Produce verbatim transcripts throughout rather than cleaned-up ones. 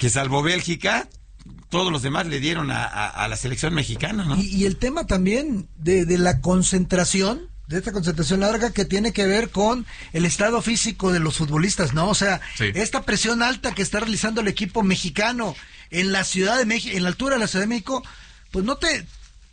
que salvo Bélgica, todos los demás le dieron a, a, a la selección mexicana, ¿no? Y, y el tema también de, de la concentración, de esta concentración larga que tiene que ver con el estado físico de los futbolistas, ¿no? O sea, sí. esta presión alta que está realizando el equipo mexicano en la Ciudad de México, en la altura de la Ciudad de México, pues no te,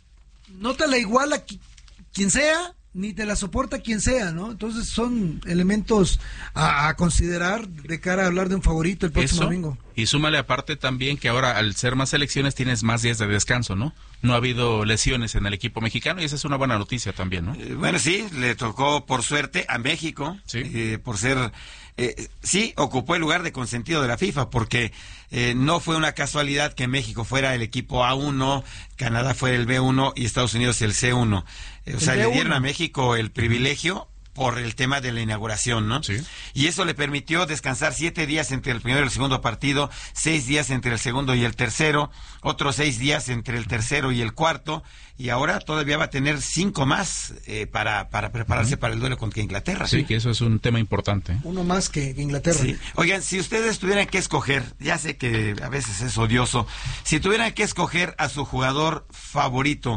no te la iguala quien sea, ni te la soporta quien sea, ¿no? Entonces son elementos a, a considerar de cara a hablar de un favorito el próximo Eso, domingo. Y súmale aparte también que ahora al ser más selecciones tienes más días de descanso, ¿no? No ha habido lesiones en el equipo mexicano y esa es una buena noticia también, ¿no? Eh, bueno, sí, le tocó por suerte a México, sí. eh, por ser... Eh, sí, ocupó el lugar de consentido de la FIFA, porque eh, no fue una casualidad que México fuera el equipo A uno, Canadá fuera el B uno y Estados Unidos el C uno. Eh, o sea, le dieron a México el privilegio por el tema de la inauguración, ¿no? Sí. Y eso le permitió descansar siete días entre el primero y el segundo partido, seis días entre el segundo y el tercero, otros seis días entre el tercero y el cuarto, y ahora todavía va a tener cinco más eh, para, para prepararse uh-huh. para el duelo contra Inglaterra. Sí, ¿sí? Que eso es un tema importante. Uno más que Inglaterra. Sí. Oigan, si ustedes tuvieran que escoger, ya sé que a veces es odioso, si tuvieran que escoger a su jugador favorito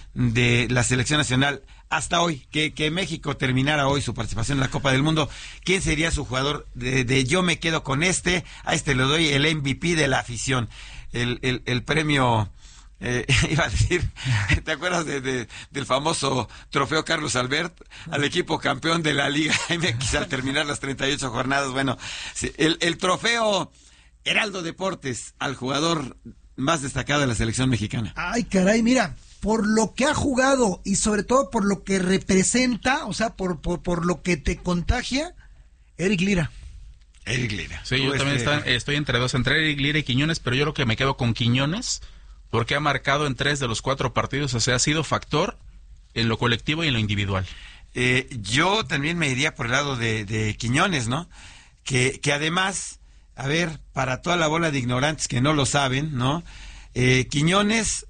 de la selección nacional hasta hoy, que, que México terminara hoy su participación en la Copa del Mundo, ¿quién sería su jugador de, de yo me quedo con este, a este le doy el M V P de la afición, el, el, el premio, eh, iba a decir, ¿te acuerdas de, de, del famoso trofeo Carlos Albert al equipo campeón de la Liga M X al terminar las treinta y ocho jornadas? Bueno, el, el trofeo Heraldo Deportes al jugador más destacado de la selección mexicana. Ay, caray, mira, por lo que ha jugado y sobre todo por lo que representa, o sea, por por, por lo que te contagia, Eric Lira. Eric Lira. Sí, yo también este... está, estoy entre dos, entre Eric Lira y Quiñones, pero yo creo que me quedo con Quiñones porque ha marcado en tres de los cuatro partidos, o sea, ha sido factor en lo colectivo y en lo individual. Eh, yo también me iría por el lado de, de Quiñones, ¿no? Que, que además, a ver, para toda la bola de ignorantes que no lo saben, ¿no? Eh, Quiñones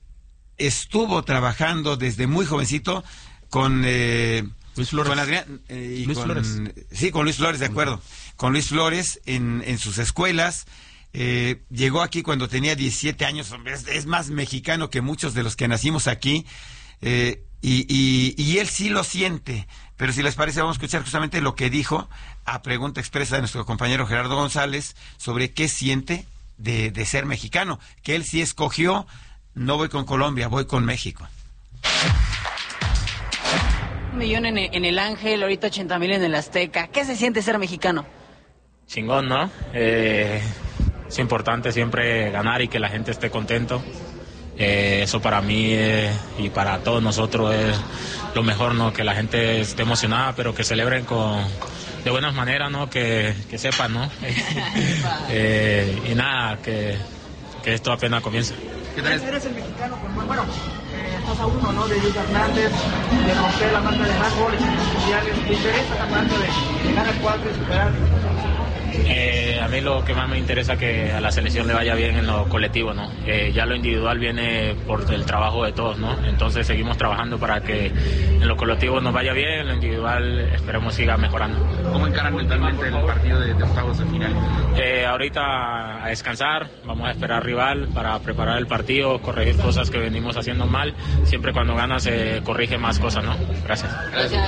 estuvo trabajando desde muy jovencito con eh, Luis Flores, con Adrián, eh, y Luis con, Flores. Sí, con Luis Flores, de acuerdo, con Luis Flores en, en sus escuelas. Eh, llegó aquí cuando tenía diecisiete años, es, es más mexicano que muchos de los que nacimos aquí, eh, y, y, y él sí lo siente. Pero si les parece, vamos a escuchar justamente lo que dijo a pregunta expresa de nuestro compañero Gerardo González sobre qué siente de, de ser mexicano, que él sí escogió. No voy con Colombia, voy con México. Un millón en, en el Ángel, ahorita ochenta mil en el Azteca. ¿Qué se siente ser mexicano? Chingón, ¿no? Eh, es importante siempre ganar y que la gente esté contento. Eh, eso para mí eh, y para todos nosotros es lo mejor, ¿no? Que la gente esté emocionada, pero que celebren con de buenas maneras, ¿no? Que, que sepan, ¿no? eh, y nada, que, que esto apenas comienza. ¿Qué tal? Eres el mexicano con más, bueno, eh, estás a uno, ¿no? De Luis Hernández, de romper la marca de más goles en los mundiales. ¿Te interesa la marca de, de ganar cuatro y superar? Eh, a mí lo que más me interesa es que a la selección le vaya bien en lo colectivo, ¿no? Eh, ya lo individual viene por el trabajo de todos, ¿no? Entonces seguimos trabajando para que en lo colectivo nos vaya bien, en lo individual esperemos siga mejorando. ¿Cómo encaran mentalmente el partido de, de octavos de final? Eh, ahorita a descansar, vamos a esperar rival para preparar el partido, corregir cosas que venimos haciendo mal. Siempre cuando ganas se corrige más cosas, ¿no? Gracias. Gracias.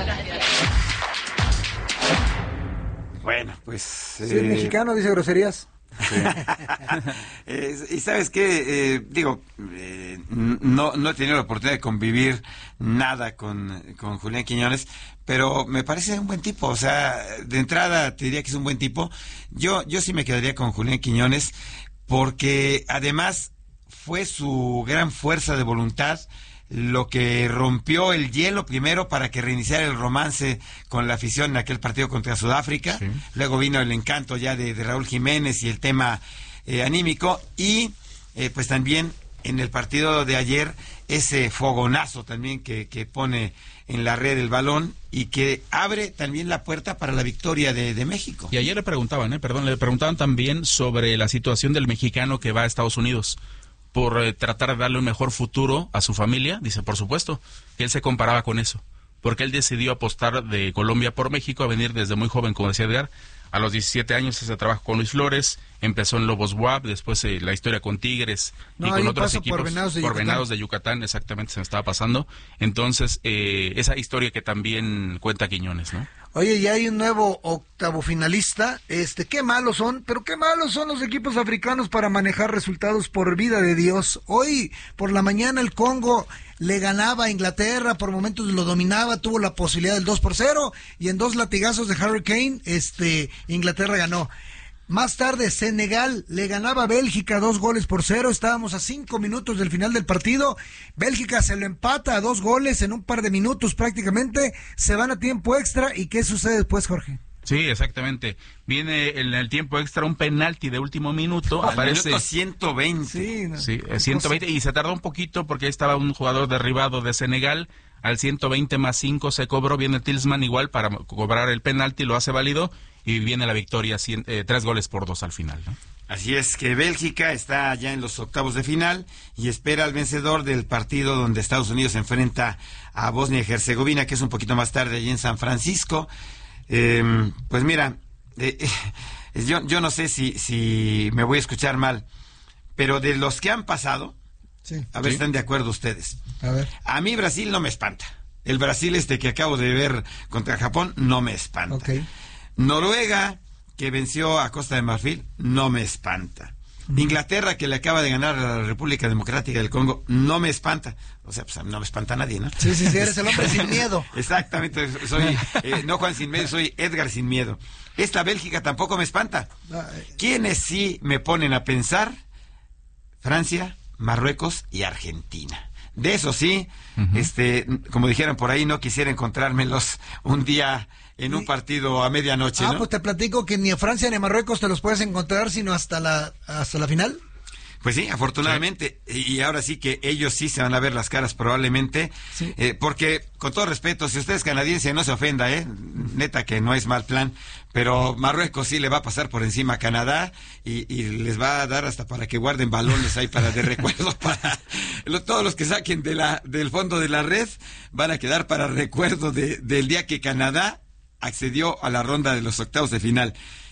Bueno, pues... Si es eh, mexicano, dice groserías. Sí. eh, y sabes qué, eh, digo, eh, no, no he tenido la oportunidad de convivir nada con, con Julián Quiñones, pero me parece un buen tipo, o sea, de entrada te diría que es un buen tipo. Yo, yo sí me quedaría con Julián Quiñones, porque además fue su gran fuerza de voluntad lo que rompió el hielo primero para que reiniciara el romance con la afición en aquel partido contra Sudáfrica. Sí. Luego vino el encanto ya de, de Raúl Jiménez y el tema eh, anímico, y eh, pues también en el partido de ayer ese fogonazo también que, que pone en la red el balón y que abre también la puerta para la victoria de, de México. Y ayer le preguntaban, eh, perdón, le preguntaban también sobre la situación del mexicano que va a Estados Unidos por eh, tratar de darle un mejor futuro a su familia. Dice, por supuesto, que él se comparaba con eso, porque él decidió apostar de Colombia por México, a venir desde muy joven, como decía Edgar, A los diecisiete años ese trabajo con Luis Flores, empezó en Lobos W A P, después eh, la historia con Tigres no, y con otros equipos. Por Venados de, por Yucatán. Venados de Yucatán, exactamente, se me estaba pasando. Entonces, eh, esa historia que también cuenta Quiñones, ¿no? Oye, ya hay un nuevo octavo finalista. Este, qué malos son, pero qué malos son los equipos africanos para manejar resultados, por vida de Dios. Hoy por la mañana el Congo le ganaba a Inglaterra, por momentos lo dominaba, tuvo la posibilidad del dos por cero y en dos latigazos de Harry Kane, este, Inglaterra ganó. Más tarde, Senegal le ganaba a Bélgica dos goles por cero. Estábamos a cinco minutos del final del partido. Bélgica se lo empata a dos goles en un par de minutos prácticamente. Se van a tiempo extra. ¿Y qué sucede después, Jorge? Sí, exactamente. Viene en el tiempo extra un penalti de último minuto. Al aparece minuto ciento veinte. Sí, no, sí, ciento veinte. Y se tardó un poquito porque ahí estaba un jugador derribado de Senegal. Al ciento veinte más cinco se cobró. Viene Tillman igual para cobrar el penalti. Lo hace válido. Y viene la victoria, cien, eh, tres goles por dos al final, ¿no? Así es que Bélgica está ya en los octavos de final y espera al vencedor del partido donde Estados Unidos se enfrenta a Bosnia y Herzegovina, que es un poquito más tarde allí en San Francisco. Eh, pues mira, eh, eh, yo, yo no sé si, si me voy a escuchar mal, pero de los que han pasado, sí, a ver, sí. ¿están de acuerdo ustedes? A ver. A mí Brasil no me espanta. El Brasil este que acabo de ver contra Japón no me espanta. Okay. Noruega, que venció a Costa de Marfil, no me espanta. Mm. Inglaterra, que le acaba de ganar a la República Democrática del Congo, no me espanta. O sea, pues no me espanta a nadie, ¿no? Sí, sí, sí, eres el hombre sin miedo. Exactamente, soy, eh, no Juan sin miedo, soy Edgar sin miedo. Esta Bélgica tampoco me espanta. ¿Quiénes sí me ponen a pensar? Francia, Marruecos y Argentina. De eso sí, uh-huh. este, como dijeron por ahí, no quisiera encontrármelos un día en un partido a medianoche, ah, ¿no? Pues te platico que ni a Francia ni a Marruecos te los puedes encontrar sino hasta la hasta la final. Pues sí, afortunadamente, sí. Y ahora sí que ellos sí se van a ver las caras probablemente, sí. eh, porque con todo respeto, si usted es canadiense no se ofenda, eh, neta que no es mal plan, pero Marruecos sí le va a pasar por encima a Canadá y, y les va a dar hasta para que guarden balones ahí para de recuerdo, para lo, todos los que saquen de la del fondo de la red van a quedar para recuerdo de, del día que Canadá accedió a la ronda de los octavos de final.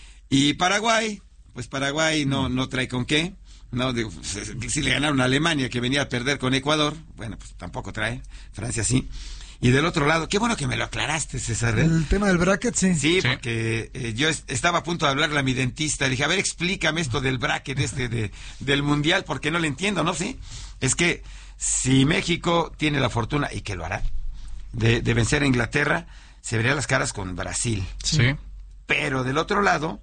Y Paraguay, pues Paraguay no, no trae con qué. No, digo, si le ganaron a Alemania, que venía a perder con Ecuador, bueno, pues tampoco trae. Francia sí. Y del otro lado, qué bueno que me lo aclaraste, César. El tema del bracket, sí. Sí, sí. porque eh, yo est- estaba a punto de hablarle a mi dentista. Dije, a ver, explícame esto del bracket este de, del Mundial, porque no lo entiendo, ¿no? Sí. Es que si México tiene la fortuna, y que lo hará, de, de vencer a Inglaterra, se vería las caras con Brasil. Sí. Pero del otro lado,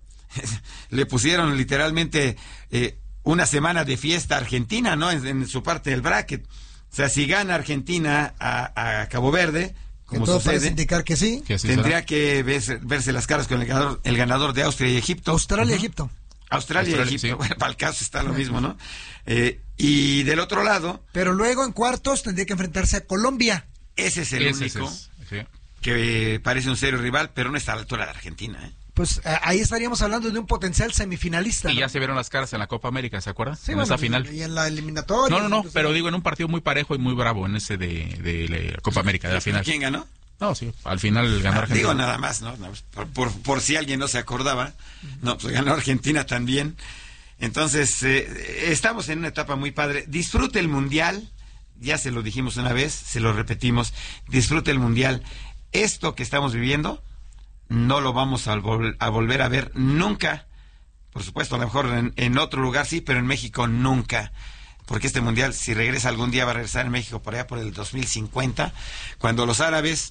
le pusieron literalmente eh, una semana de fiesta a Argentina, ¿no? En, en su parte del bracket. O sea, si gana Argentina a, a Cabo Verde, como que todo sucede, parece indicar que sí, que tendría será. que verse, verse las caras con el ganador, el ganador de Austria y Egipto. Australia y uh-huh. Egipto. Australia, Australia y Egipto. sí. Bueno, para el caso está lo mismo, ¿no? Eh, y del otro lado... Pero luego en cuartos tendría que enfrentarse a Colombia. Ese es el Ese único es, sí. que parece un serio rival, pero no está a la altura de Argentina, ¿eh? Pues eh, ahí estaríamos hablando de un potencial semifinalista. Y ¿no? ya se vieron las caras en la Copa América, ¿se acuerdan? Sí, en bueno, esa final. Y en la eliminatoria. No, no, no, entonces, pero digo en un partido muy parejo y muy bravo en ese de, de, de la Copa América, de la final. ¿Quién ganó? No, sí, al final ganó Ah, Argentina. digo nada más, ¿no? Por, por, por si alguien no se acordaba. No, pues ganó Argentina también. Entonces, eh, estamos en una etapa muy padre. Disfrute el Mundial. Ya se lo dijimos una vez, se lo repetimos. Disfrute el Mundial. Esto que estamos viviendo no lo vamos a, vol- a volver a ver nunca. Por supuesto, a lo mejor en, en otro lugar sí, pero en México nunca. Porque este Mundial, si regresa algún día, va a regresar en México por allá por el dos mil cincuenta, cuando los árabes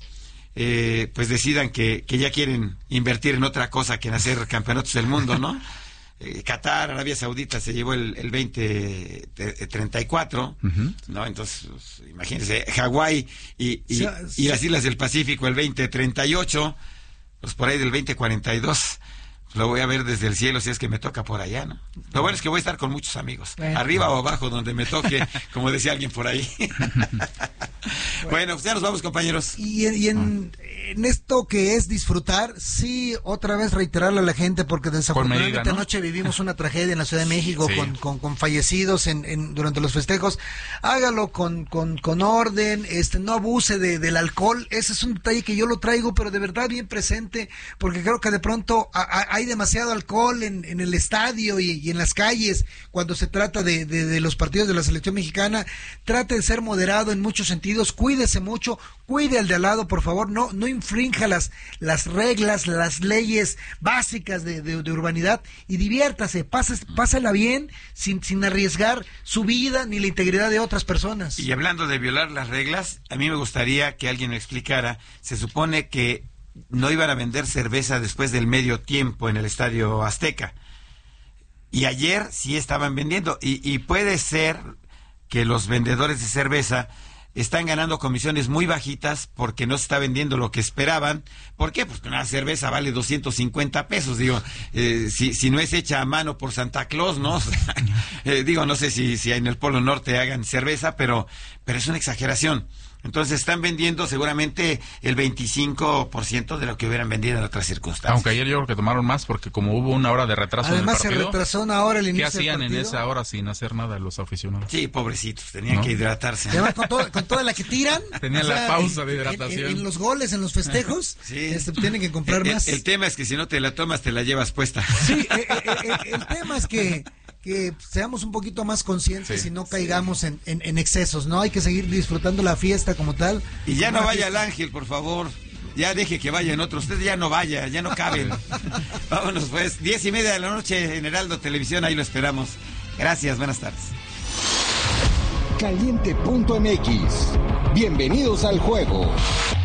eh, pues decidan que, que ya quieren invertir en otra cosa que en hacer campeonatos del mundo, ¿no? Eh, Qatar, Arabia Saudita se llevó el, el veinte treinta y cuatro, uh-huh. ¿no? Entonces, pues, imagínense, Hawái y, y, o sea, y las Islas del Pacífico el veinte treinta y ocho, pues por ahí del veinte cuarenta y dos, lo voy a ver desde el cielo si es que me toca por allá, ¿no? Lo bueno es que voy a estar con muchos amigos, bueno. arriba o abajo, donde me toque, como decía alguien por ahí. Bueno, bueno, pues ya nos vamos, compañeros. Y, y en, en esto que es disfrutar, sí, otra vez reiterarle a la gente, porque desafortunadamente medida, ¿no? anoche vivimos una tragedia en la Ciudad de México sí. con, con, con fallecidos en, en durante los festejos. Hágalo con, con, con orden, este, no abuse de, del alcohol. Ese es un detalle que yo lo traigo, pero de verdad bien presente, porque creo que de pronto a, a, hay demasiado alcohol en, en el estadio y, y en las calles cuando se trata de, de, de los partidos de la selección mexicana. Trate de ser moderado en muchos sentidos, cuídese mucho, cuide al de al lado, por favor, no, no infrinja las, las reglas, las leyes básicas de, de, de urbanidad y diviértase, pase, pásela bien sin, sin arriesgar su vida ni la integridad de otras personas. Y hablando de violar las reglas, a mí me gustaría que alguien me explicara, se supone que no iban a vender cerveza después del medio tiempo en el Estadio Azteca, y ayer sí estaban vendiendo, y, y puede ser que los vendedores de cerveza están ganando comisiones muy bajitas porque no se está vendiendo lo que esperaban. ¿Por qué? Pues una cerveza vale doscientos cincuenta pesos, digo, eh, si, si no es hecha a mano por Santa Claus, ¿no? O sea, eh, digo, no sé si, si en el Polo Norte hagan cerveza, pero, pero es una exageración. Entonces están vendiendo seguramente el veinticinco por ciento de lo que hubieran vendido en otras circunstancias. Aunque ayer yo creo que tomaron más porque como hubo una hora de retraso Además, en el partido. se retrasó una hora el inicio. ¿Qué hacían del en esa hora sin hacer nada los aficionados? Sí, pobrecitos, tenían ¿no? que hidratarse. Además, con, todo, con toda la que tiran. Tenían la sea, pausa de hidratación. En, en, en los goles, en los festejos, sí. este, tienen que comprar el, más. El, el tema es que si no te la tomas, te la llevas puesta. Sí, eh, eh, eh, el tema es que que seamos un poquito más conscientes sí, y no caigamos sí. en, en, en excesos, ¿no? Hay que seguir disfrutando la fiesta como tal. Y ya no vaya el Ángel, por favor. Ya deje que vayan otros. Usted ya no vaya, ya no caben. Vámonos pues. Diez y media de la noche en Heraldo Televisión, ahí lo esperamos. Gracias, buenas tardes. Caliente punto M X. Bienvenidos al juego.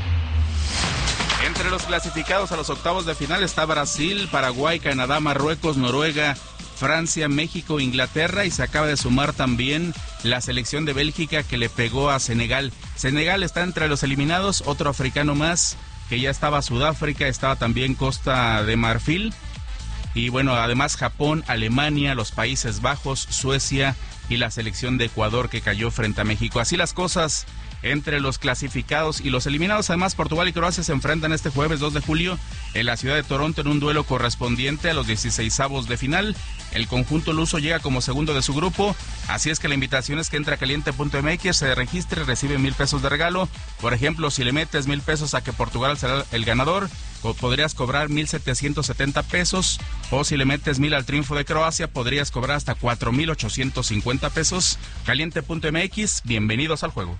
Entre los clasificados a los octavos de final está Brasil, Paraguay, Canadá, Marruecos, Noruega, Francia, México, Inglaterra, y se acaba de sumar también la selección de Bélgica que le pegó a Senegal. Senegal está entre los eliminados, otro africano más, que ya estaba Sudáfrica, estaba también Costa de Marfil, y bueno, además Japón, Alemania, los Países Bajos, Suecia y la selección de Ecuador que cayó frente a México. Así las cosas entre los clasificados y los eliminados. Además, Portugal y Croacia se enfrentan este jueves dos de julio en la ciudad de Toronto en un duelo correspondiente a los dieciseisavos de final. El conjunto luso llega como segundo de su grupo, así es que la invitación es que entre a caliente punto M X, se registre y recibe mil pesos de regalo. Por ejemplo, si le metes mil pesos a que Portugal será el ganador, podrías cobrar mil setecientos setenta pesos, o si le metes mil al triunfo de Croacia, podrías cobrar hasta cuatro mil ochocientos cincuenta pesos. caliente punto M X, bienvenidos al juego.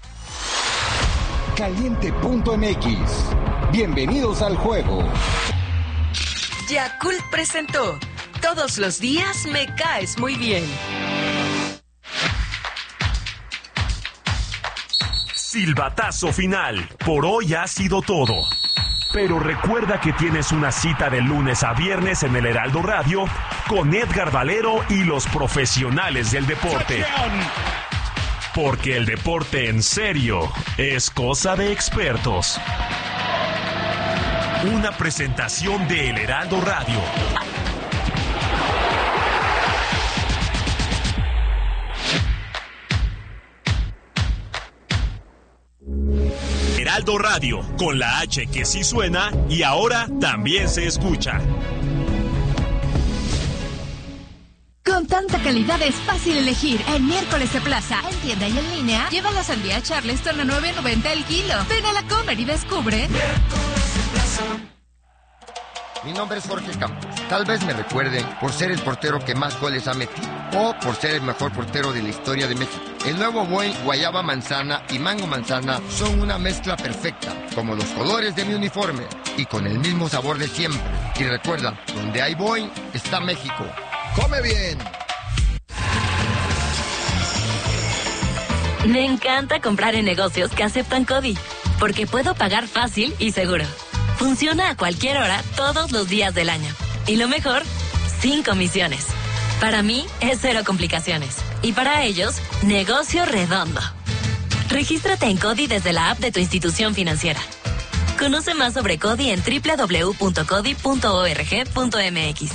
caliente punto M X, bienvenidos al juego. Yakult presentó Todos los días me caes muy bien. Silbatazo final. Por hoy ha sido todo. Pero recuerda que tienes una cita de lunes a viernes en el Heraldo Radio con Edgar Valero y los profesionales del deporte. Porque el deporte en serio es cosa de expertos. Una presentación de El Heraldo Radio. Heraldo Radio, con la H que sí suena y ahora también se escucha. Con tanta calidad es fácil elegir. El miércoles de plaza, en tienda y en línea, lleva la sandía Charleston a nueve noventa el kilo. Ven a la Comer y descubre. Mi nombre es Jorge Campos. Tal vez me recuerden por ser el portero que más goles ha metido o por ser el mejor portero de la historia de México. El nuevo Boeing Guayaba Manzana y Mango Manzana son una mezcla perfecta, como los colores de mi uniforme y con el mismo sabor de siempre. Y recuerda, donde hay Boeing está México. ¡Come bien! Me encanta comprar en negocios que aceptan CODI, porque puedo pagar fácil y seguro. Funciona a cualquier hora, todos los días del año. Y lo mejor, sin comisiones. Para mí, es cero complicaciones. Y para ellos, negocio redondo. Regístrate en CODI desde la app de tu institución financiera. Conoce más sobre CODI en doble u doble u doble u punto codi punto org punto m x.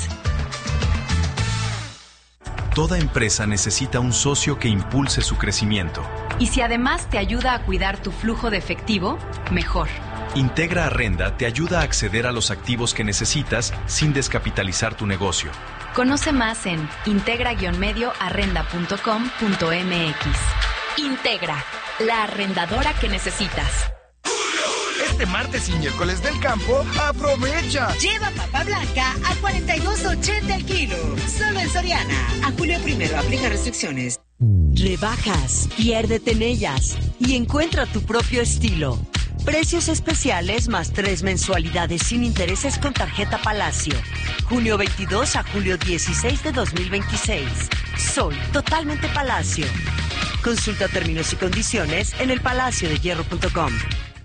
Toda empresa necesita un socio que impulse su crecimiento. Y si además te ayuda a cuidar tu flujo de efectivo, mejor. Integra Arrenda te ayuda a acceder a los activos que necesitas sin descapitalizar tu negocio. Conoce más en integra-medio arrenda punto com punto m x. Integra, la arrendadora que necesitas. Este martes y miércoles del campo, aprovecha. Lleva papa blanca a cuarenta y dos ochenta el kilo. Solo en Soriana. A julio primero aplica restricciones. Rebajas, piérdete en ellas y encuentra tu propio estilo. Precios especiales más tres mensualidades sin intereses con tarjeta Palacio. Junio veintidós a julio dieciséis de dos mil veintiséis. Soy totalmente Palacio. Consulta términos y condiciones en el palacio de hierro punto com.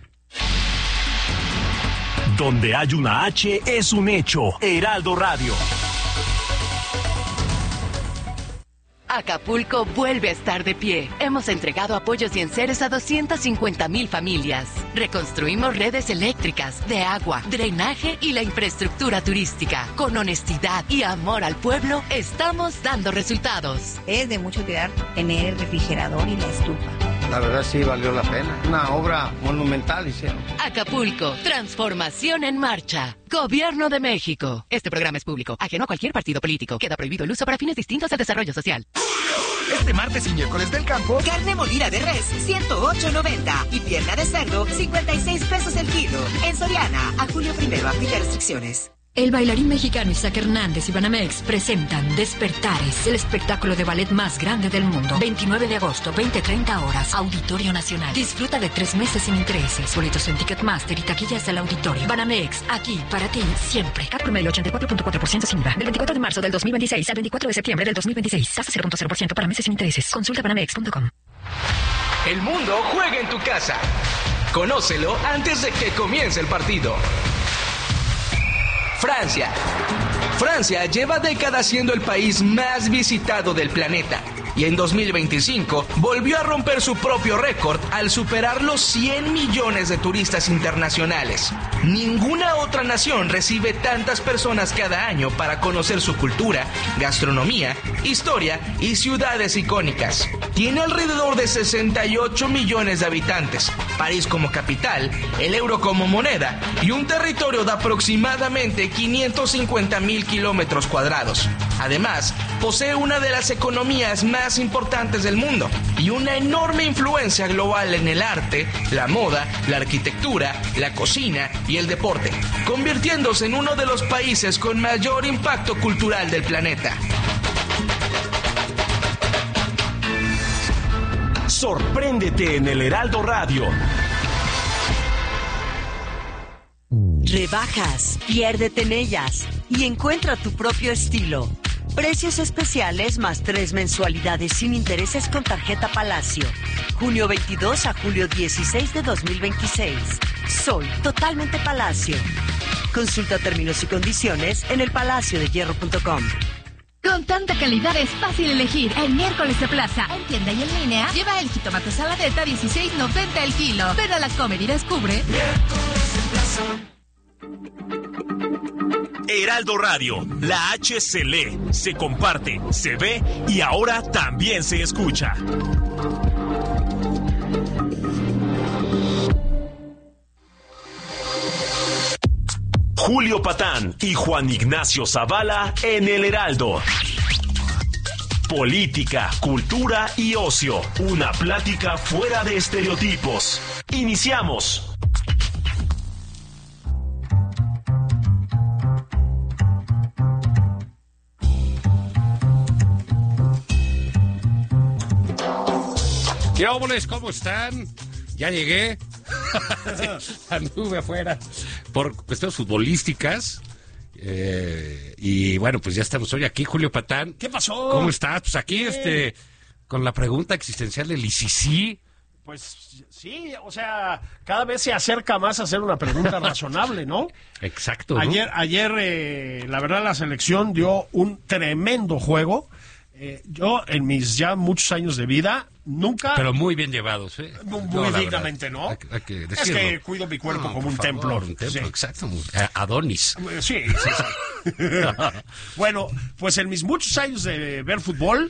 Donde hay una H es un hecho. Heraldo Radio. Acapulco vuelve a estar de pie. Hemos entregado apoyos y enseres a doscientas cincuenta mil familias. Reconstruimos redes eléctricas, de agua, drenaje y la infraestructura turística. Con honestidad y amor al pueblo, estamos dando resultados. Es de mucho cuidar tener el refrigerador y la estufa. La verdad sí valió la pena. Una obra monumental hicieron. Acapulco, transformación en marcha. Gobierno de México. Este programa es público, ajeno a cualquier partido político. Queda prohibido el uso para fines distintos al desarrollo social. Este martes y miércoles del campo, carne molida de res, ciento ocho noventa. Y pierna de cerdo, cincuenta y seis pesos el kilo. En Soriana, a julio primero aplica restricciones. El bailarín mexicano Isaac Hernández y Banamex presentan Despertares, el espectáculo de ballet más grande del mundo. veintinueve de agosto, veinte treinta horas, Auditorio Nacional. Disfruta de tres meses sin intereses. Boletos en Ticketmaster y taquillas del auditorio. Banamex, aquí para ti siempre. Cat promedio ochenta y cuatro punto cuatro por ciento sin I V A. Del veinticuatro de marzo del dos mil veintiséis al veinticuatro de septiembre del dos mil veintiséis. Tasa cero punto cero por ciento para meses sin intereses. Consulta banamex punto com. El mundo juega en tu casa. Conócelo antes de que comience el partido. Francia. Francia lleva décadas siendo el país más visitado del planeta y en dos mil veinticinco volvió a romper su propio récord al superar los cien millones de turistas internacionales. Ninguna otra nación recibe tantas personas cada año para conocer su cultura, gastronomía, historia y ciudades icónicas. Tiene alrededor de sesenta y ocho millones de habitantes, París como capital, el euro como moneda y un territorio de aproximadamente quinientos cincuenta mil kilómetros cuadrados. Además, posee una de las economías más importantes del mundo y una enorme influencia global en el arte, la moda, la arquitectura, la cocina y el deporte, convirtiéndose en uno de los países con mayor impacto cultural del planeta. Sorpréndete en el Heraldo Radio. Rebajas, piérdete en ellas y encuentra tu propio estilo. Precios especiales más tres mensualidades sin intereses con tarjeta Palacio. Junio veintidós a julio dieciséis de dos mil veintiséis. Soy totalmente Palacio. Consulta términos y condiciones en el palacio de hierro punto com. Con tanta calidad es fácil elegir. El miércoles de plaza, en tienda y en línea, lleva el jitomate saladeta dieciséis noventa el kilo. Ven a la Comer y descubre. Miércoles de plaza. Heraldo Radio, la H se lee, se comparte, se ve y ahora también se escucha. Julio Patán y Juan Ignacio Zavala en el Heraldo. Política, cultura y ocio. Una plática fuera de estereotipos. Iniciamos. ¿Qué óboles? ¿Cómo están? Ya llegué. Anduve afuera por cuestiones futbolísticas. Eh, y bueno, pues ya estamos hoy aquí, Julio Patán. ¿Qué pasó? ¿Cómo estás? Pues aquí, ¿Qué? este, con la pregunta existencial del I C C. Pues sí, o sea, cada vez se acerca más a hacer una pregunta razonable, ¿no? Exacto. ¿no? Ayer, ayer eh, la verdad, la selección dio un tremendo juego. Eh, yo, en mis ya muchos años de vida, nunca... Pero muy bien llevados, ¿eh? Muy, muy no, dignamente, ¿no? Hay, hay que es que cuido mi cuerpo no, como un, favor, templo. un templo. Sí. Exacto. Adonis. Sí, sí, sí. Bueno, pues en mis muchos años de ver fútbol,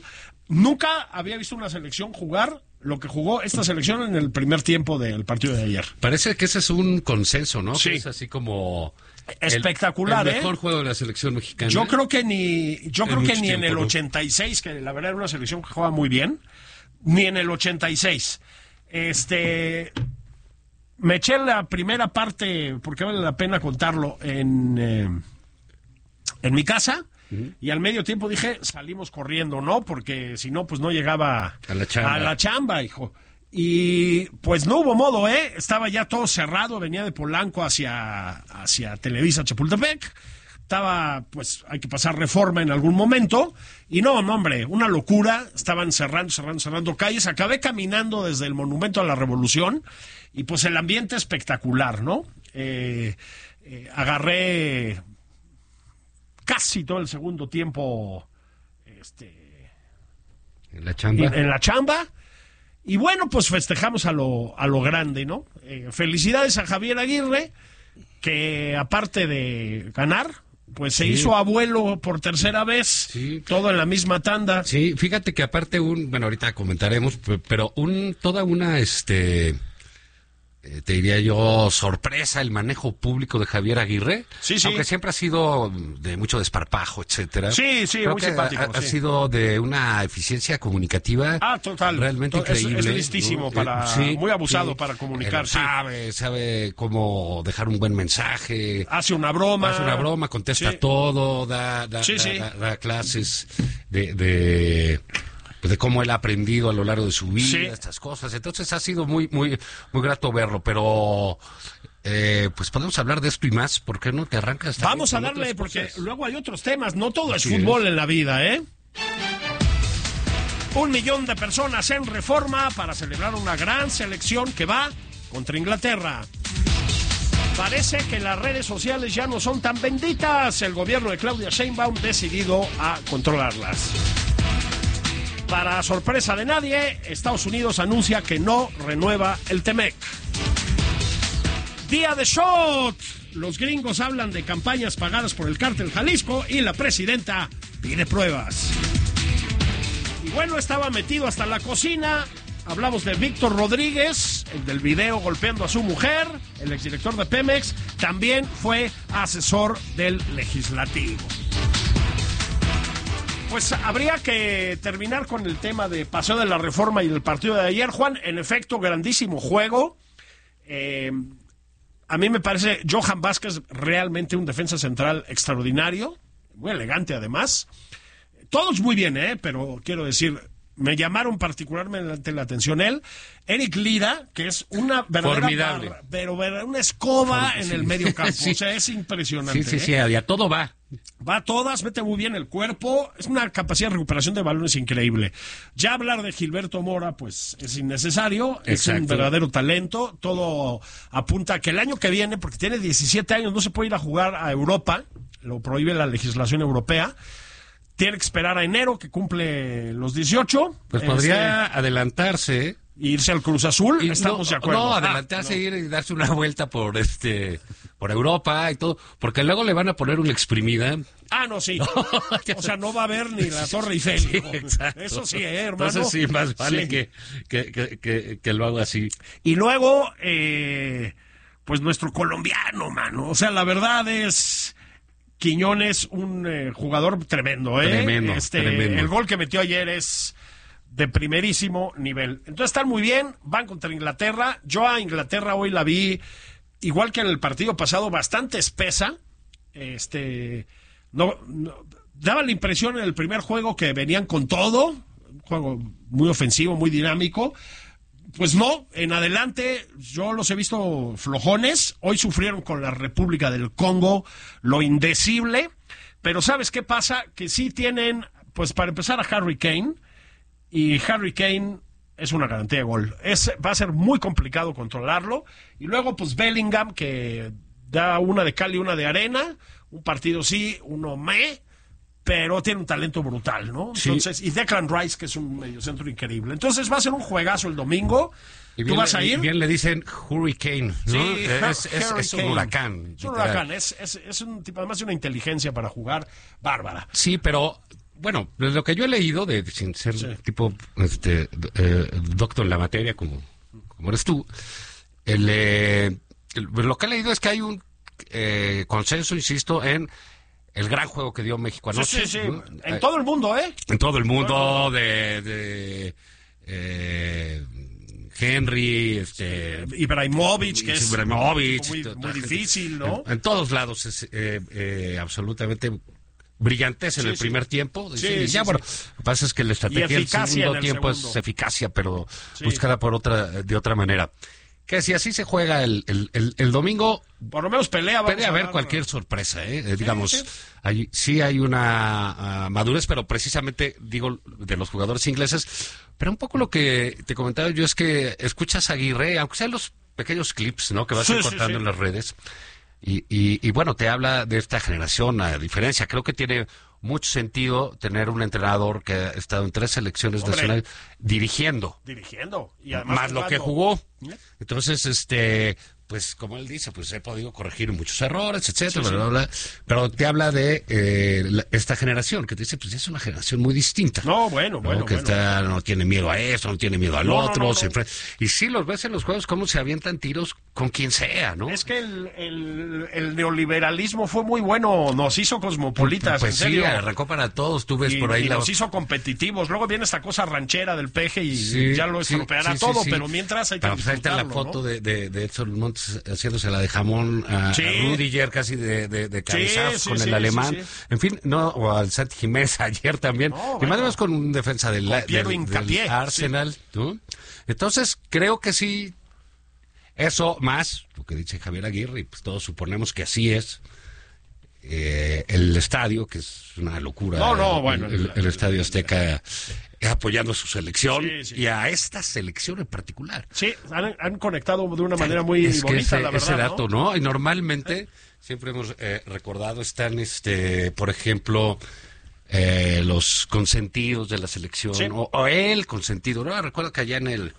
nunca había visto una selección jugar lo que jugó esta selección en el primer tiempo del partido de ayer. Parece que ese es un consenso, ¿no? Sí. Que es así como... Espectacular, el, el mejor ¿eh? juego de la selección mexicana. Yo creo que ni yo En creo que mucho ni en tiempo, el ¿no? ochenta y seis, que la verdad era una selección que jugaba muy bien, ni en el ochenta y seis. Este me eché la primera parte, porque vale la pena contarlo, en eh, en mi casa. Uh-huh. Y al medio tiempo dije, salimos corriendo, ¿no? Porque si no, pues no llegaba a la chamba, a la chamba, hijo. Y pues no hubo modo, ¿eh? Estaba ya todo cerrado, venía de Polanco hacia, hacia Televisa Chapultepec. Estaba, pues, hay que pasar Reforma en algún momento. Y no, no, hombre, una locura. Estaban cerrando, cerrando, cerrando calles. Acabé caminando desde el Monumento a la Revolución. Y pues el ambiente espectacular, ¿no? Eh, eh, agarré casi todo el segundo tiempo este, en la chamba. En, en la chamba. Y bueno, pues festejamos a lo, a lo grande, ¿no? Eh, felicidades a Javier Aguirre, que aparte de ganar, pues se sí. hizo abuelo por tercera vez, sí. todo en la misma tanda. Sí, fíjate que aparte un, bueno, ahorita comentaremos, pero un, toda una, este... te diría yo, sorpresa el manejo público de Javier Aguirre, sí, sí. aunque siempre ha sido de mucho desparpajo, etcétera. Sí, sí, Creo muy que simpático. Ha, sí. ha sido de una eficiencia comunicativa ah, total. realmente es, increíble. Es listísimo, ¿no? para, eh, sí, muy abusado sí. para comunicar. Él sabe, sabe cómo dejar un buen mensaje. Hace una broma. Hace una broma, contesta sí. todo, da, da, sí, da, sí. da, da clases de... de de cómo él ha aprendido a lo largo de su vida, sí. estas cosas. Entonces ha sido muy muy muy grato verlo, pero eh, pues podemos hablar de esto y más. ¿Por qué no te arrancas? Vamos a darle, porque luego hay otros temas. No todo es fútbol en la vida, ¿eh? Un millón de personas en Reforma para celebrar una gran selección que va contra Inglaterra. Parece que las redes sociales ya no son tan benditas. El gobierno de Claudia Sheinbaum decidido a controlarlas. Para sorpresa de nadie, Estados Unidos anuncia que no renueva el Temec. Día de shot. Los gringos hablan de campañas pagadas por el Cártel Jalisco y la presidenta pide pruebas. Y bueno, estaba metido hasta la cocina. Hablamos de Víctor Rodríguez, el del video golpeando a su mujer, el exdirector de Pemex, también fue asesor del legislativo. Pues habría que terminar con el tema de Paseo de la Reforma y el partido de ayer, Juan. En efecto, grandísimo juego. Eh, a mí me parece Johan Vázquez realmente un defensa central extraordinario, muy elegante además. Todos muy bien, ¿eh? Pero quiero decir, me llamaron particularmente la atención él. Eric Lira, que es una verdadera barra, pero una escoba Form, en sí. el medio campo. Sí. O sea, es impresionante. Sí, sí, sí, ¿eh? a todo va. Va a todas, mete muy bien el cuerpo, es una capacidad de recuperación de balones increíble. Ya hablar de Gilberto Mora, pues es innecesario, Exacto. es un verdadero talento, todo apunta a que el año que viene, porque tiene diecisiete años, no se puede ir a jugar a Europa, lo prohíbe la legislación europea, tiene que esperar a enero, que cumple los dieciocho. Pues podría este, adelantarse. Irse al Cruz Azul, y estamos no, de acuerdo. No, adelantarse, ah, no. ir y darse una vuelta por este... por Europa y todo, porque luego le van a poner una exprimida. Ah, no, sí. O sea, no va a haber ni la Torre Eiffel. Sí, exacto. Eso sí, eh, hermano. Entonces sí, más vale sí. Que, que, que, que, que lo haga así. Y luego, eh, pues nuestro colombiano, mano. O sea, la verdad es... Quiñones, un eh, jugador tremendo, ¿eh? Tremendo, este, tremendo. El gol que metió ayer es de primerísimo nivel. Entonces están muy bien, van contra Inglaterra. Yo a Inglaterra hoy la vi... igual que en el partido pasado, bastante espesa. Este, no, no, daba la impresión en el primer juego que venían con todo, un juego muy ofensivo, muy dinámico. Pues no, en adelante yo los he visto flojones. Hoy sufrieron con la República del Congo lo indecible. Pero ¿sabes qué pasa? Que sí tienen, pues para empezar, a Harry Kane. Y Harry Kane... es una garantía de gol. Es, va a ser muy complicado controlarlo. Y luego, pues, Bellingham, que da una de cal y una de arena. Un partido sí, uno me, pero tiene un talento brutal, ¿no? Entonces, sí. Y Declan Rice, que es un mediocentro increíble. Entonces, va a ser un juegazo el domingo. Y ¿Tú vas a ir? Bien le dicen Hurricane, ¿no? Sí, es, es, es un huracán. Es un huracán. Es, es, es un tipo, además, de una inteligencia para jugar bárbara. Sí, pero... bueno, lo que yo he leído, de sin ser sí. tipo este eh, doctor en la materia como, como eres tú, el, eh, el, lo que he leído es que hay un eh, consenso, insisto, en el gran juego que dio México anoche. Sí, sí, sí. ¿no? En eh, todo el mundo, ¿eh? En todo el mundo, bueno. de... de eh, Henry, este, Ibrahimovic, que es Ibrahimovic, muy, muy difícil, ¿no? En, en todos lados es eh, eh, absolutamente brillantes en sí, el primer sí. tiempo. Sí, y ya, sí, bueno, sí. lo que pasa es que la estrategia del segundo tiempo segundo. es eficacia, pero sí. buscada por otra, de otra manera. Que si así se juega el, el, el, el domingo, por lo menos pelea, puede haber dar, cualquier ¿no? sorpresa, ¿eh? Sí, digamos, sí. Hay, sí hay una uh, madurez, pero precisamente digo de los jugadores ingleses, pero un poco lo que te comentaba yo es que escuchas a Aguirre, aunque sean los pequeños clips, ¿no? Que vas sí, encontrando sí, sí. en las redes, y, y, y bueno, te habla de esta generación, a diferencia, creo que tiene mucho sentido tener un entrenador que ha estado en tres selecciones Hombre, nacionales dirigiendo. Dirigiendo. Y además más jugando. Lo que jugó. Entonces, este, pues como él dice, pues he podido corregir muchos errores, etcétera, sí, bla, bla, bla. Pero te habla de eh, la, esta generación, que te dice, pues es una generación muy distinta. No, bueno, bueno. ¿no? Que bueno. Está, no tiene miedo a esto, no tiene miedo al no, otro. No, no, se no. enfrenta. Y sí los ves en los juegos cómo se avientan tiros con quien sea, ¿no? Es que el, el, el neoliberalismo fue muy bueno, nos hizo cosmopolitas, pues en sí, serio. arrancó para todos, tú ves y, por ahí. Y la... nos hizo competitivos, luego viene esta cosa ranchera del peje y sí, ya lo estropeará sí, sí, todo, sí, sí. pero mientras hay que pero, pues, ahí está la foto, ¿no? de, de, de Edson Montes haciéndose la de jamón a, sí. a Rudiger casi de, de, de cabezazos sí, con sí, el sí, alemán, sí, sí. en fin, no, o al Santi Jiménez ayer también, no, y bueno. más o menos con un defensa del, del, Hincapié, del Arsenal, sí. ¿no? Entonces creo que sí, eso más, lo que dice Javier Aguirre, y pues todos suponemos que así es, eh, el estadio, que es una locura, no, no, el, bueno, el, el, el Estadio Azteca apoyando a su selección sí, sí. y a esta selección en particular. Sí, han, han conectado de una manera muy es bonita, ese, la verdad. Ese dato, ¿no? ¿no? Y normalmente, ¿Eh? siempre hemos eh, recordado, están, este, por ejemplo, eh, los consentidos de la selección, sí. o, o el consentido, ¿no? Recuerdo que allá en el,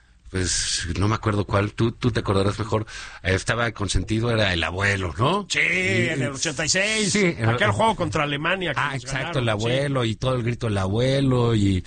pues, no me acuerdo cuál, tú, tú te acordarás mejor, eh, estaba el consentido, era el abuelo, ¿no? Sí, y, en el ochenta y seis, sí, aquel el, juego contra Alemania. Que ah, nos exacto, ganaron, el abuelo, sí. y todo el grito del abuelo, y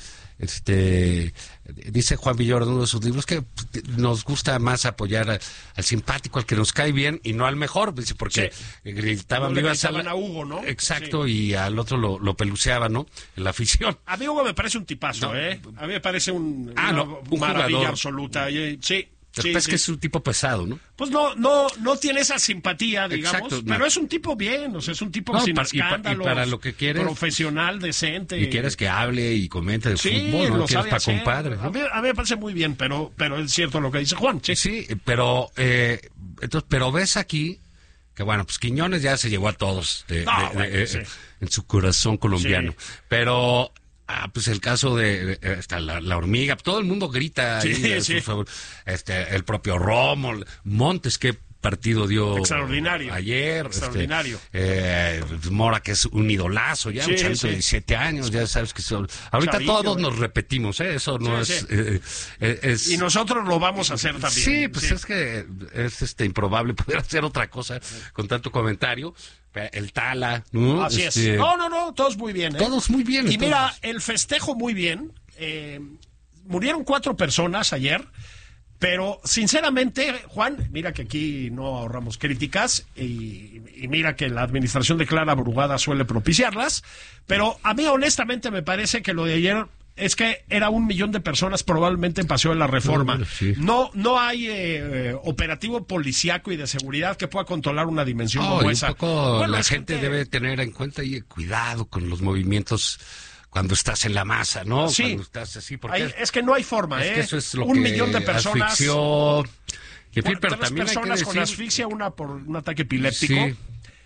este dice Juan Villoro en uno de sus libros que nos gusta más apoyar a, al simpático, al que nos cae bien, y no al mejor, dice, porque sí. gritaban no viva gritaban a Hugo, ¿no? Exacto, sí. y al otro lo, lo peluceaban, ¿no? En la afición. A mí Hugo me parece un tipazo, no. ¿eh? A mí me parece un, ah, una no, un maravilla jugador. absoluta. Y, sí. Sí, es sí. que es un tipo pesado, ¿no? Pues no, no, no tiene esa simpatía, digamos, Exacto, pero no. es un tipo bien, o sea, es un tipo no, sin para, escándalos, y, pa, y para lo que quieres, profesional, decente. Y quieres que hable y comente de sí, fútbol, no lo quieres para compadre. ¿no? A, mí, a mí me parece muy bien, pero, pero es cierto lo que dice Juan. Sí, sí pero, eh, entonces, pero ves aquí que bueno, pues Quiñones ya se llevó a todos de, no, de, bueno, de, sí. eh, en su corazón colombiano, sí. pero ah, pues el caso de, de hasta la, la hormiga, todo el mundo grita sí, ahí, sí. Su, este, el propio Romo, Montes, que partido dio extraordinario ayer, extraordinario este, eh, Mora, que es un idolazo ya, sí, un chavito sí. de diecisiete años, ya sabes que son, ahorita Chavillo, todos eh. nos repetimos, ¿eh? Eso no sí, es, sí. eh, eh, es y nosotros lo vamos a hacer también. Sí, pues sí. es que es este improbable poder hacer otra cosa con tanto comentario. El Tala, ¿no? Así este... es. No, no, no, todos muy bien. ¿eh? Todos muy bien. Y entonces... mira, el festejo muy bien. Eh, murieron cuatro personas ayer, pero sinceramente, Juan, mira que aquí no ahorramos críticas y, y mira que la administración de Clara Brugada suele propiciarlas, pero a mí honestamente me parece que lo de ayer es que era un millón de personas probablemente en Paseo de la Reforma. No, bueno, sí. no, no hay eh, operativo policíaco y de seguridad que pueda controlar una dimensión no, como y esa. Un poco bueno, la gente que... debe tener en cuenta y cuidado con los movimientos cuando estás en la masa, ¿no? Sí. Cuando estás así, porque hay, es que no hay forma, es ¿eh? que eso es lo un que millón de personas. Asfixió... En fin, pero tres también personas hay que con decir... asfixia, una por un ataque epiléptico. Sí.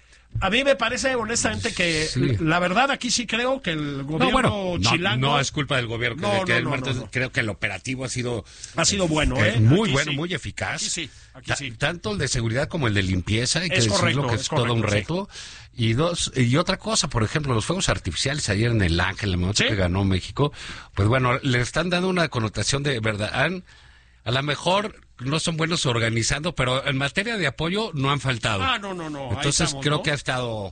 A mí me parece honestamente que sí. la verdad aquí sí creo que el gobierno no, bueno, chilango no, no es culpa del gobierno no, que, que no, el, no, no, no. creo que el operativo ha sido ha sido bueno, eh, ¿eh? muy aquí bueno, sí. muy eficaz. Aquí sí, aquí Ta sí. Tanto el de seguridad como el de limpieza, hay que es decirlo correcto, que es, es correcto, todo un reto. Sí. Y dos y otra cosa, por ejemplo, los fuegos artificiales ayer en el Ángel, el momento ¿Sí? que ganó México, pues bueno, le están dando una connotación de verdad. Han, a lo mejor no son buenos organizando, pero en materia de apoyo no han faltado. Ah, no, no, no. Entonces estamos, creo ¿no? que ha estado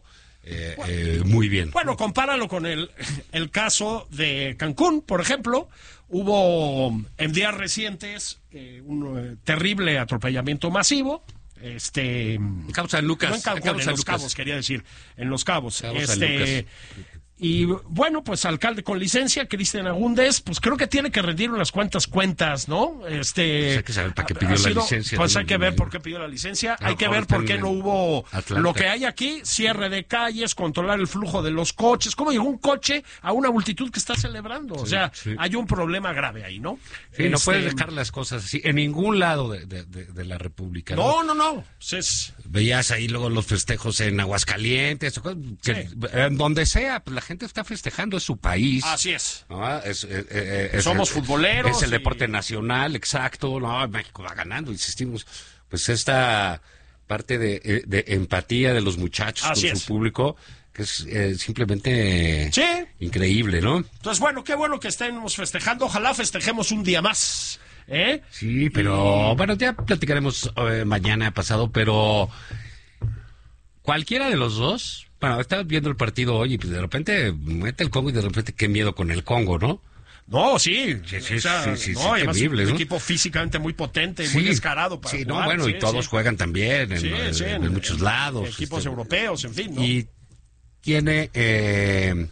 eh, eh, muy bien. Bueno, compáralo con el, el caso de Cancún, por ejemplo. Hubo en días recientes eh, un eh, terrible atropellamiento masivo. Este, en Cabo San Lucas. No en Cancún, en, en Los Cabos, quería decir. En Los Cabos. Cabo este, y bueno, pues alcalde con licencia, Cristian Agúndez, pues creo que tiene que rendir unas cuantas cuentas, ¿no? Este, pues hay que saber para qué pidió la sido, licencia. Pues ¿no? hay que ver por qué pidió la licencia, no, hay que ver por qué no hubo Atlanta. Lo que hay aquí, cierre de calles, controlar el flujo de los coches. ¿Cómo llegó un coche a una multitud que está celebrando? O sí, sea, sí. hay un problema grave ahí, ¿no? Sí, este, no puedes dejar las cosas así, en ningún lado de, de, de, de la República. No, no, no. no. Es... Veías ahí luego los festejos en Aguascalientes, que, sí. en donde sea, pues la gente está festejando, es su país. Así es. ¿No? es, eh, eh, es Somos el, futboleros. Es el y... deporte nacional, exacto. No, México va ganando, insistimos. Pues esta parte de, de empatía de los muchachos Así con es. su público, que es eh, simplemente sí. increíble, ¿no? Entonces, bueno, qué bueno que estemos festejando. Ojalá festejemos un día más. ¿Eh? Sí, pero y... bueno, ya platicaremos eh, mañana pasado, pero cualquiera de los dos, bueno, estaba viendo el partido hoy y pues de repente mete el Congo y de repente qué miedo con el Congo, ¿no? No, sí, sí, sí, o sea, sí, sí, no, sí temible, un ¿no? equipo físicamente muy potente, sí, muy descarado para sí, jugar. no, bueno, sí, y todos sí. juegan también en, sí, en, sí, en, en muchos en, lados. Equipos este, europeos, en fin, ¿no? Y tiene eh,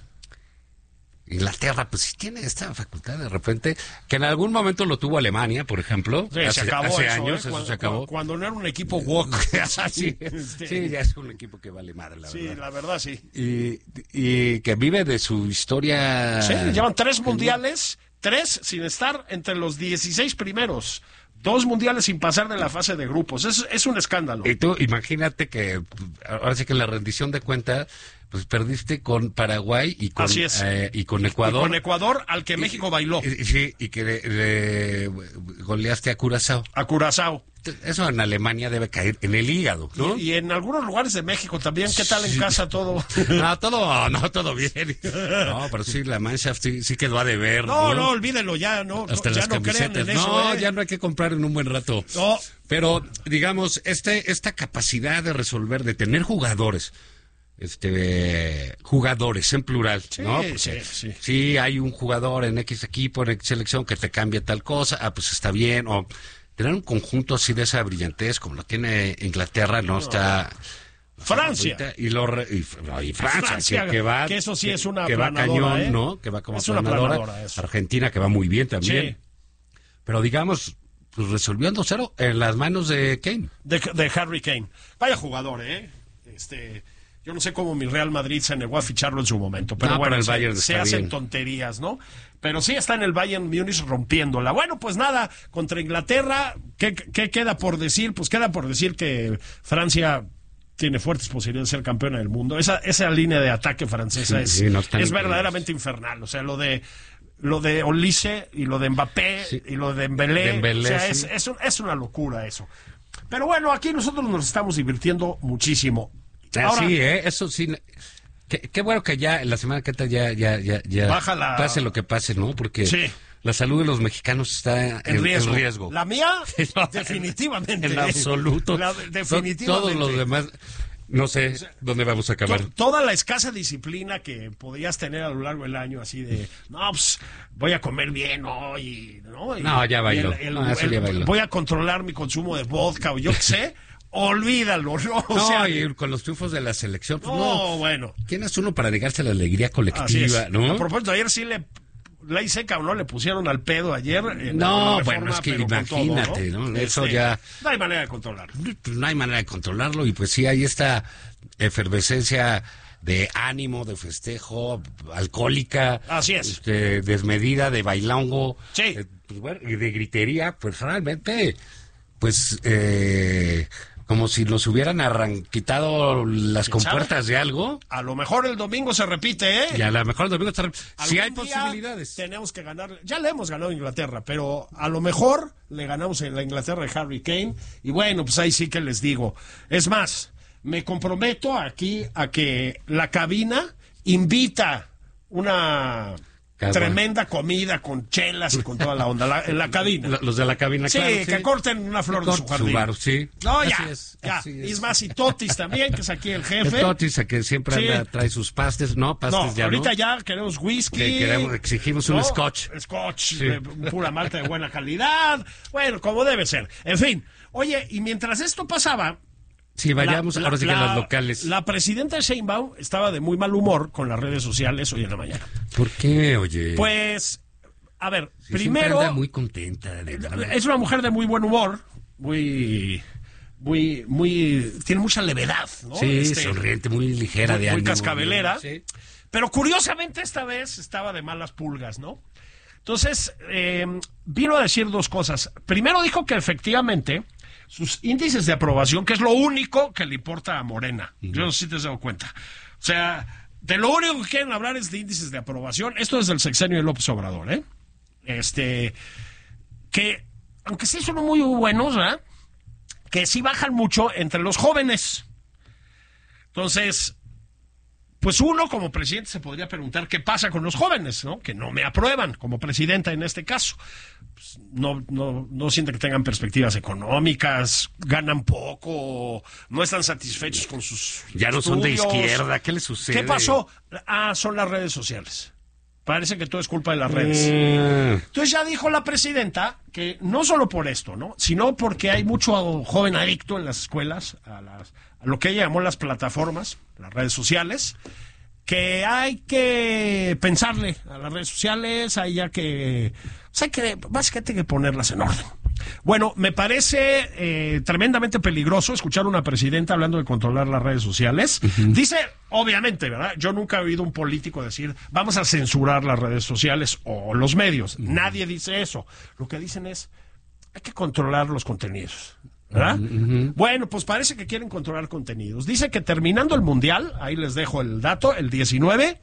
Inglaterra, pues sí tiene esta facultad de repente, que en algún momento lo tuvo Alemania, por ejemplo. Sí, hace, se acabó hace eso, años, ¿eh? eso cuando, se acabó. Cuando no era un equipo woke. sí, este... sí, ya es un equipo que vale madre, la sí, verdad. Sí, la verdad, sí. Y, y que vive de su historia. Sí, llevan tres mundiales, tres sin estar entre los dieciséis primeros. Dos mundiales sin pasar de la fase de grupos. Es, es un escándalo. Y tú imagínate que, ahora sí que en la rendición de cuentas, pues perdiste con Paraguay y con, Así es. eh, y con Ecuador. Y con Ecuador, al que México y, bailó. Y, sí, y que le, le goleaste a Curazao. A Curazao. Eso en Alemania debe caer en el hígado, ¿no? Y, y en algunos lugares de México también. ¿Qué tal en sí. casa todo? No, todo, no, todo bien. No, pero sí, la Mannschaft sí, sí quedó a deber. No, no, no olvídenlo ya, no. Hasta ya las no crean en eso. No, ¿eh? ya no hay que comprar en un buen rato. No. Pero, digamos, este, esta capacidad de resolver, de tener jugadores, este jugadores en plural, sí, ¿no? Porque sí, sí. sí, hay un jugador en X equipo, en X selección que te cambia tal cosa, ah, pues está bien, o tener un conjunto así de esa brillantez como lo tiene Inglaterra, no, no. está... Francia. Y, lo re, y, no, y Francia, Francia que, que va... Que eso sí es una que va cañón, ¿eh? ¿no? Que va como es planadora. Una planadora Argentina, que va muy bien también. Sí. Pero digamos, pues resolvió dos cero en las manos de Kane. De, de Harry Kane. Vaya jugador, ¿eh? Este... Yo no sé cómo mi Real Madrid se negó a ficharlo en su momento, pero no, bueno, el se, Bayern se hacen bien. tonterías, ¿no? Pero sí está en el Bayern Múnich rompiéndola. Bueno, pues nada, contra Inglaterra, ¿qué, qué queda por decir? Pues queda por decir que Francia tiene fuertes posibilidades de ser campeona del mundo. Esa, esa línea de ataque francesa sí, es, sí, no es verdaderamente infernal. O sea, lo de lo de Olise y lo de Mbappé sí. y lo de Dembélé, Dembélé o sea, sí. es, es, un, es una locura eso. Pero bueno, aquí nosotros nos estamos divirtiendo muchísimo. Ahora, sí, ¿eh? Eso sí. Qué, qué bueno que ya en la semana que está ya, ya, ya, ya baja la... pase lo que pase, ¿no? Porque sí. la salud de los mexicanos está en, en, riesgo. en riesgo. La mía, definitivamente. En absoluto. La, definitivamente. Todos los demás, no sé o sea, dónde vamos a acabar. To, toda la escasa disciplina que podías tener a lo largo del año, así de, no, pues voy a comer bien hoy, ¿no? Y, no, ya bailó. El, el, no, el, ya bailó. Voy a controlar mi consumo de vodka o yo qué sé. Olvídalo, ¿no? O no, sea, y con los triunfos de la selección. Pues no, no, bueno. ¿Quién es uno para negarse la alegría colectiva, no? A propósito, ayer sí le... Ley seca o no le pusieron al pedo ayer. En no, la reforma, bueno, es que imagínate, todo, ¿no? ¿no? Eso este, ya... No hay manera de controlarlo. No hay manera de controlarlo y pues sí hay esta efervescencia de ánimo, de festejo, alcohólica. Así es. Este, desmedida, de bailongo. Sí. Eh, pues, bueno, y de gritería, pues realmente, pues... Eh, como si nos hubieran arran quitado las compuertas sabe? de algo. A lo mejor el domingo se repite, ¿eh? Y a lo mejor el domingo se repite. Sí hay posibilidades. Tenemos que ganar. Ya le hemos ganado a Inglaterra, pero a lo mejor le ganamos en la Inglaterra de Harry Kane. Y bueno, pues ahí sí que les digo. Es más, me comprometo aquí a que la cabina invita una Cada tremenda comida con chelas y con toda la onda la, en la cabina. Los de la cabina, sí, claro. Sí, que corten una flor de su jardín. Su bar, sí. No, así ya, es, ya. Así es. Y es más, y Totis también, que es aquí el jefe. El Totis, que siempre sí. anda, trae sus pastes. No, pastes no, ya ahorita no. ya queremos whisky. Que queremos, exigimos un ¿no? scotch. Scotch, sí. de pura malta de buena calidad. Bueno, como debe ser. En fin, oye, y mientras esto pasaba... Sí, vayamos la, ahora sí que a los locales. La presidenta Sheinbaum estaba de muy mal humor con las redes sociales hoy en la mañana. ¿Por qué, oye? Pues, a ver, sí, primero... anda muy contenta. De es una mujer de muy buen humor, muy... muy, muy... tiene mucha levedad, ¿no? Sí, este, sonriente, muy ligera muy, de ánimo. Muy cascabelera. Sí. Pero curiosamente esta vez estaba de malas pulgas, ¿no? Entonces, eh, vino a decir dos cosas. Primero dijo que efectivamente... sus índices de aprobación, que es lo único que le importa a Morena. Uh-huh. Yo no sé si te has dado cuenta. O sea, de lo único que quieren hablar es de índices de aprobación. Esto es del sexenio de López Obrador, ¿eh? Este, que, aunque sí son muy buenos, ¿verdad? Que sí bajan mucho entre los jóvenes. Entonces, pues uno como presidente se podría preguntar qué pasa con los jóvenes, ¿no? Que no me aprueban como presidenta en este caso. Pues no, no, no sienten que tengan perspectivas económicas, ganan poco, no están satisfechos con sus Ya no estudios. son de izquierda, ¿qué les sucede? ¿Qué pasó? Ah, son las redes sociales. Parece que todo es culpa de las redes. Mm. Entonces ya dijo la presidenta que no solo por esto, ¿no? Sino porque hay mucho joven adicto en las escuelas a, las, a lo que ella llamó las plataformas, las redes sociales, que hay que pensarle a las redes sociales, hay ya que... O sea, que básicamente hay que ponerlas en orden. Bueno, me parece eh, tremendamente peligroso escuchar a una presidenta hablando de controlar las redes sociales. Uh-huh. Dice, obviamente, ¿verdad? Yo nunca he oído un político decir, vamos a censurar las redes sociales o los medios. Uh-huh. Nadie dice eso. Lo que dicen es, hay que controlar los contenidos. ¿Verdad? Uh-huh. Bueno, pues parece que quieren controlar contenidos. Dice que terminando el Mundial, ahí les dejo el dato, el diecinueve...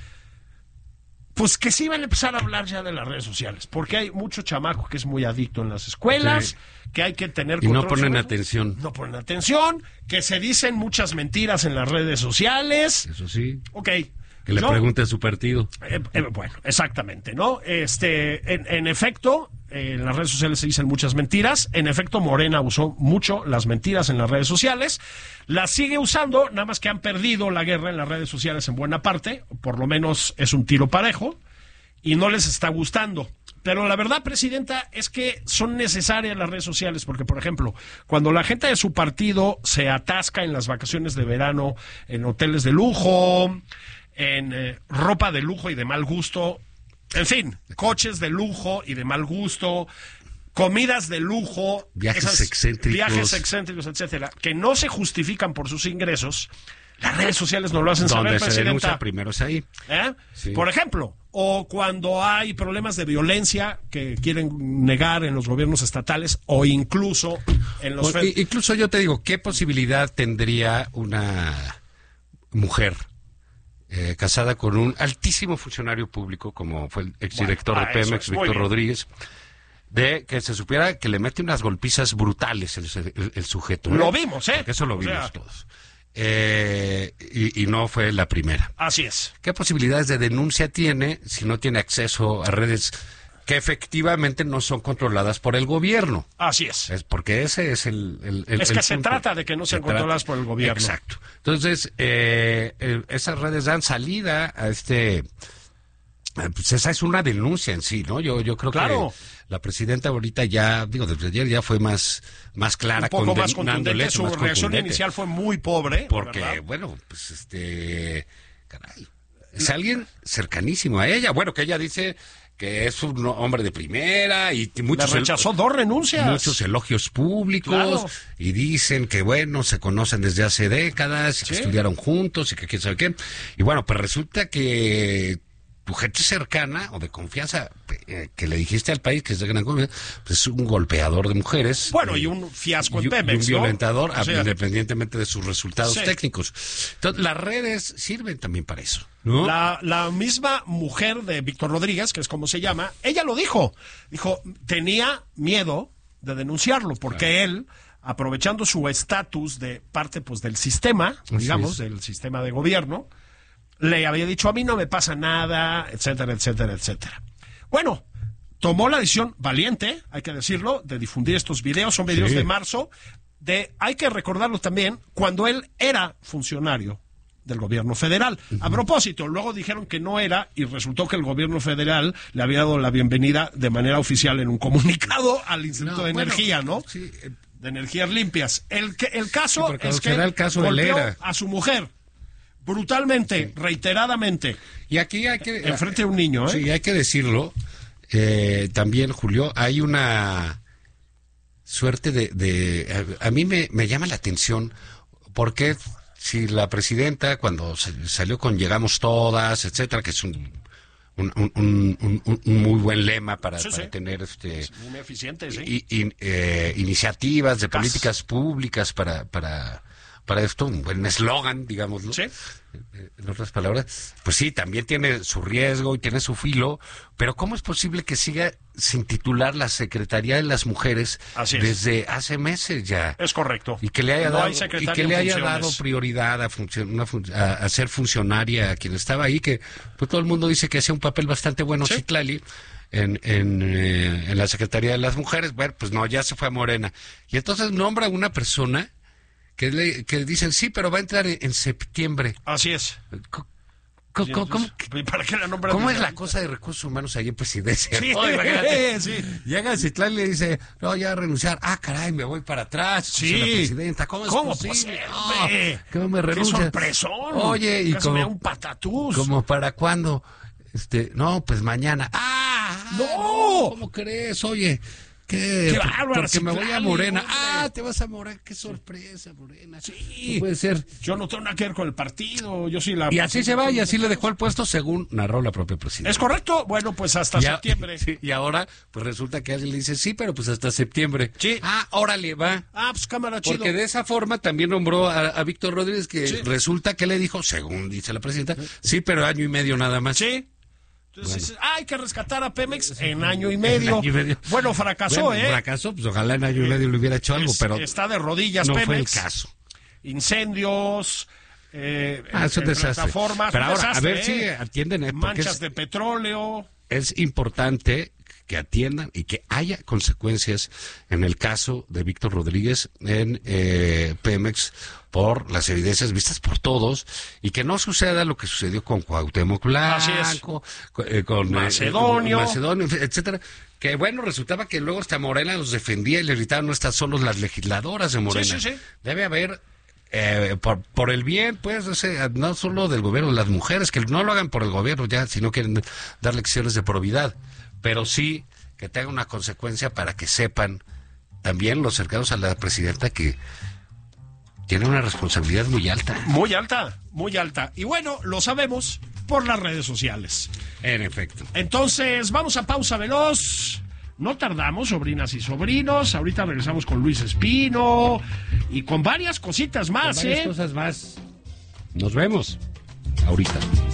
pues que sí van a empezar a hablar ya de las redes sociales, porque hay mucho chamaco que es muy adicto en las escuelas, sí. que hay que tener control. Y no ponen atención. No ponen atención, que se dicen muchas mentiras en las redes sociales. Eso sí. Ok. Que le Yo, pregunte a su partido. Eh, eh, bueno, exactamente, ¿no? Este, en, en efecto, eh, en las redes sociales se dicen muchas mentiras. En efecto, Morena usó mucho las mentiras en las redes sociales. Las sigue usando, nada más que han perdido la guerra en las redes sociales en buena parte. Por lo menos es un tiro parejo. Y no les está gustando. Pero la verdad, presidenta, es que son necesarias las redes sociales, porque, por ejemplo, cuando la gente de su partido se atasca en las vacaciones de verano en hoteles de lujo, en eh, ropa de lujo y de mal gusto, en fin, coches de lujo y de mal gusto, comidas de lujo, viajes esas, excéntricos, viajes excéntricos, etcétera, que no se justifican por sus ingresos, las redes sociales no lo hacen saber, presidenta. Donde se denuncia primero es ahí. ¿Eh? Sí. Por ejemplo, o cuando hay problemas de violencia que quieren negar en los gobiernos estatales o incluso en los... O, incluso yo te digo, ¿qué posibilidad tendría una mujer eh, casada con un altísimo funcionario público, como fue el exdirector bueno, de Pemex, Víctor Rodríguez, de que se supiera que le mete unas golpizas brutales el, el, el sujeto? ¿eh? Lo vimos, ¿eh? Porque eso lo o vimos sea... todos. Eh, y, y no fue la primera. Así es. ¿Qué posibilidades de denuncia tiene si no tiene acceso a redes que efectivamente no son controladas por el gobierno? Así es. Es porque ese es el... el, el es que el se punto. trata de que no sean se controladas trata. por el gobierno. Exacto. Entonces, eh, eh, esas redes dan salida a este... Pues esa es una denuncia en sí, ¿no? Yo yo creo claro. que la presidenta ahorita ya, digo, desde ayer ya fue más, más clara. Un poco más contundente. Su más reacción contundente. inicial fue muy pobre. Porque, ¿verdad? bueno, pues este... Caray, es alguien cercanísimo a ella. Bueno, que ella dice que es un hombre de primera y muchos... Le rechazó dos renuncias. Muchos elogios públicos. Claro. Y dicen que, bueno, se conocen desde hace décadas, y que ¿Sí? estudiaron juntos y que quién sabe qué. Y bueno, pues resulta que tu gente cercana o de confianza eh, que le dijiste al país que es de gran confianza, pues es un golpeador de mujeres. Bueno, eh, y un fiasco y, en Pemex, y un ¿no? violentador, O sea, independientemente de sus resultados sí. técnicos. Entonces, las redes sirven también para eso, ¿no? La, la misma mujer de Víctor Rodríguez, que es como se llama, ella lo dijo. Dijo, tenía miedo de denunciarlo, porque claro. él, aprovechando su estatus de parte pues del sistema, Así digamos, es. del sistema de gobierno, le había dicho, a mí no me pasa nada, etcétera, etcétera, etcétera. Bueno, tomó la decisión valiente, hay que decirlo, de difundir estos videos. Son videos Sí. de marzo. De, hay que recordarlo también, cuando él era funcionario del gobierno federal. Uh-huh. A propósito, luego dijeron que no era y resultó que el gobierno federal le había dado la bienvenida de manera oficial en un comunicado al Instituto No, de bueno, Energía, ¿no? Sí, eh, de Energías Limpias. El, que, el caso Sí, porque es que será el caso de golpeó Lera. a su mujer brutalmente, sí. reiteradamente. Y aquí hay que... Enfrente de un niño, ¿eh? Sí, hay que decirlo. Eh, también, Julio, hay una suerte de... de a, a mí me, me llama la atención porque si la presidenta, cuando se, salió con Llegamos Todas, etcétera, que es un... Un, un, un, un, un muy buen lema para, sí, para sí. tener este Es muy eficiente, sí. y, y, eh, iniciativas de políticas públicas para para para esto, un buen eslogan, digámoslo. Sí. En otras palabras, pues sí, también tiene su riesgo y tiene su filo, pero ¿cómo es posible que siga sin titular la Secretaría de las Mujeres desde hace meses ya? Es correcto. Y que le haya no dado, hay y secretaria que le en haya funciones. dado prioridad a, función, una fun- a, a ser funcionaria a quien estaba ahí, que pues todo el mundo dice que hacía un papel bastante bueno, ¿Sí? Citlali, en, en, eh, en la Secretaría de las Mujeres. Bueno, pues no, ya se fue a Morena. Y entonces nombra a una persona que le que dicen, sí, pero va a entrar en, en septiembre. Así es. ¿Cómo, cómo, cómo, ¿Para qué la nombran? ¿Cómo es la cosa de recursos humanos ahí en presidencia? Sí, No, imagínate. sí. Llega Citlali y le dice, no, ya a renunciar. Ah, caray, me voy para atrás. Sí. Dice la presidenta, ¿cómo es ¿Cómo posible? posible? No, ¿cómo me ¡Qué renuncia? sorpresón! Oye, y Casi como, me da un patatús. ¿como para cuándo? Este, no, pues mañana. ¡Ah! ¡No! ¿Cómo crees? Oye, ¿qué? ¡Qué bárbaro, Porque me voy a Citlali, Morena. hombre! Ah, te vas a Morena. ¡Qué sorpresa, Morena! Sí. No puede ser. Yo no tengo nada que ver con el partido. Yo sí la. Y así se va, y así le dejó el puesto según narró la propia presidenta. ¿Es correcto? Bueno, pues hasta Ya- septiembre. sí, y ahora, pues resulta que alguien le dice, sí, pero pues hasta septiembre. Sí. Ah, órale, va. Ah, pues cámara, chido. Porque de esa forma también nombró a, a Víctor Rodríguez, que Sí. resulta que le dijo, según dice la presidenta, sí, pero año y medio nada más. Sí. Entonces, Bueno. dices, ah, hay que rescatar a Pemex en año y medio. En año y medio. Bueno, fracasó, Bueno, ¿eh? Fracasó, pues ojalá en año y medio le hubiera hecho algo, Es- pero está de rodillas no Pemex. fue el caso. Incendios, eh, Ah, es un en desastre. plataformas. Pero un ahora, desastre, a ver si ¿eh? atienden, ¿eh? Porque Manchas es- de petróleo. es importante que atiendan y que haya consecuencias en el caso de Víctor Rodríguez en eh, Pemex por las evidencias vistas por todos y que no suceda lo que sucedió con Cuauhtémoc Así es. Blanco, con, eh, con, eh, Macedonio. eh, Macedonio, etcétera. Que bueno, resultaba que luego hasta Morena los defendía y le gritaban, no están solos las legisladoras de Morena. Sí, sí, sí. Debe haber eh, por, por el bien, pues, o sea, no solo del gobierno, las mujeres, que no lo hagan por el gobierno ya, si no quieren dar lecciones de probidad, pero sí que tenga una consecuencia para que sepan también los cercanos a la presidenta que tiene una responsabilidad muy alta. Muy alta, muy alta. Y bueno, lo sabemos por las redes sociales. En efecto. Entonces, vamos a pausa veloz. No tardamos, sobrinas y sobrinos. Ahorita regresamos con Luis Espino y con varias cositas más, Con varias ¿eh? cosas más. Nos vemos ahorita.